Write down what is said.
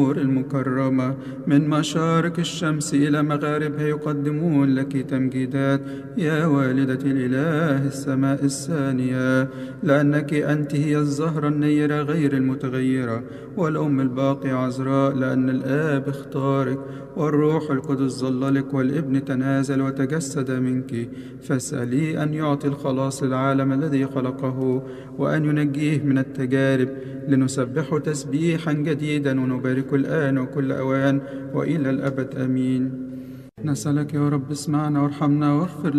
المكرمة من مشارق الشمس إلى مغاربها يقدمون لك تمجيدات يا والدة الإله السماء الثانية، لأنك أنت هي الزهرة النيرة غير المتغيرة والأم الباقية عذراء، لأن الآب اختارك والروح القدس ظللك والابن تنازل وتجسد منك. فاسألي أن يعطي الخلاص للعالم الذي خلقه وأن ينجيه من التجارب، لنسبحه تسبيحا جديدا ونبارك الآن وكل أوان وإلى الأبد آمين. نسألك يا رب اسمعنا وارحمنا واغفر